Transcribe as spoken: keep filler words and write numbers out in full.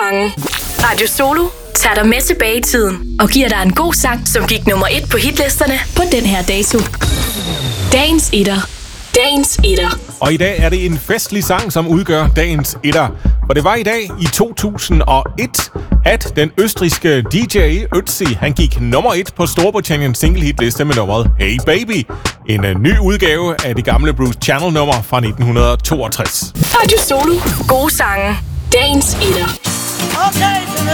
sange. Radio Solo tager dig med tilbage i tiden og giver dig en god sang, som gik nummer et på hitlisterne på den her dato. Dagens etter. Dagens etter. Og i dag er det en festlig sang, som udgør dagens etter. For det var i dag i to tusind og et, at den østrigske D J Ötzi, han gik nummer et på Storbritanniens single-hitliste med nummeret Hey Baby. En uh, ny udgave af det gamle Bruce Channel-nummer fra nitten toogtres. Radio Solo. Gode sange. Dagens etter. Okay, so